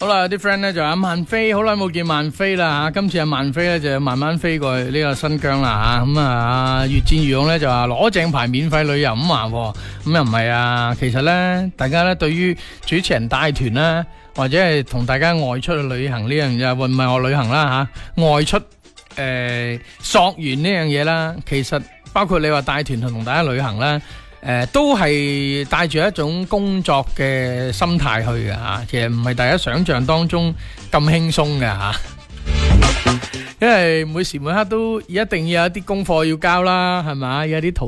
好啦，有啲 friend 咧就話萬飛，好耐冇見萬飛啦吓，今次阿萬飛咧就慢慢飛過去呢個新疆啦吓，咁啊越戰越勇咧就話攞正牌免費旅遊咁話，咁又唔係啊，其實咧大家咧對於主持人帶團啦，或者係同大家外出去旅行呢樣嘢，唔係我旅行啦吓，外出溯源呢樣嘢啦，其實包括你話帶團同大家旅行啦。都係帶住一種工作嘅心態去嘅吓，其實唔係大家想象當中咁輕鬆嘅吓，因為每時每刻都一定要有一啲功課要交啦，係咪？有啲